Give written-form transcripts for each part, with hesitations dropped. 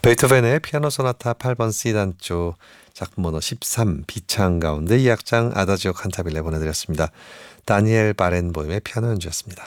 베토벤의 피아노 소나타 8번 C단조 작품 번호 13 B창 가운데 2악장 아다지오 칸타빌레 보내드렸습니다. 다니엘 바렌보임의 피아노 연주였습니다.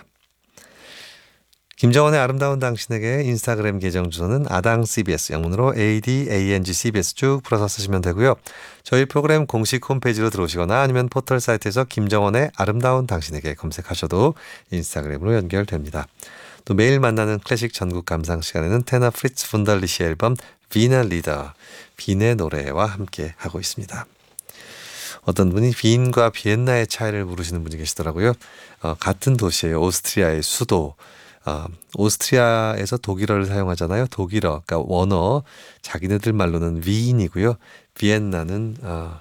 김정원의 아름다운 당신에게 인스타그램 계정 주소는 아당CBS 영문으로 ADANGCBS 쭉 풀어서 쓰시면 되고요. 저희 프로그램 공식 홈페이지로 들어오시거나 아니면 포털 사이트에서 김정원의 아름다운 당신에게 검색하셔도 인스타그램으로 연결됩니다. 또 매일 만나는 클래식 전국 감상 시간에는 테너 프리츠 분달리시 앨범 비나 리더, 빈의 노래와 함께 하고 있습니다. 어떤 분이 빈과 비엔나의 차이를 물으시는 분이 계시더라고요. 같은 도시예요. 오스트리아의 수도. 오스트리아에서 독일어를 사용하잖아요. 독일어, 그러니까 원어, 자기네들 말로는 위인이고요. 비엔나는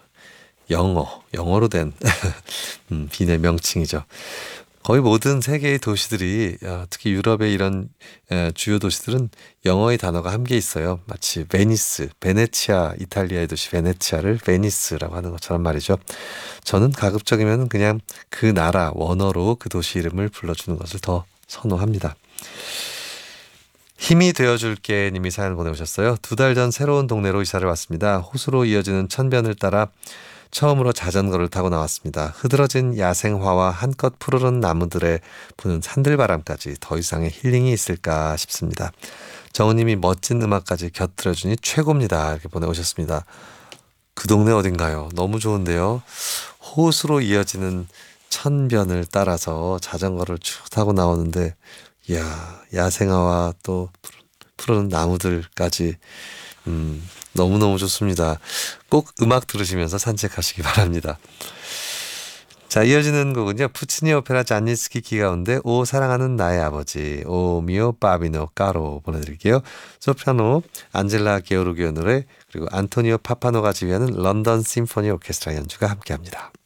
영어로 된 빈의 명칭이죠. 거의 모든 세계의 도시들이 특히 유럽의 이런 주요 도시들은 영어의 단어가 함께 있어요. 마치 베니스, 베네치아, 이탈리아의 도시 베네치아를 베니스라고 하는 것처럼 말이죠. 저는 가급적이면 그냥 그 나라 원어로 그 도시 이름을 불러주는 것을 더 선호합니다. 힘이 되어줄게 님이 사연 보내오셨어요. 2달 전 새로운 동네로 이사를 왔습니다. 호수로 이어지는 천변을 따라 처음으로 자전거를 타고 나왔습니다. 흐드러진 야생화와 한껏 푸르른 나무들에 부는 산들바람까지 더 이상의 힐링이 있을까 싶습니다. 정우님이 멋진 음악까지 곁들여주니 최고입니다. 이렇게 보내오셨습니다. 그 동네 어딘가요? 너무 좋은데요. 호수로 이어지는 천변을 따라서 자전거를 쭉 타고 나오는데 이야, 야생화와 또 푸르른 나무들까지 너무너무 좋습니다. 꼭 음악 들으시면서 산책하시기 바랍니다. 자, 이어지는 곡은요. 푸치니 오페라 잔니스키 가운데 오 사랑하는 나의 아버지 오 미오 바비노 까로 보내드릴게요. 소프라노 안젤라 게오르기오 노래 그리고 안토니오 파파노가 지휘하는 런던 심포니 오케스트라 연주가 함께합니다.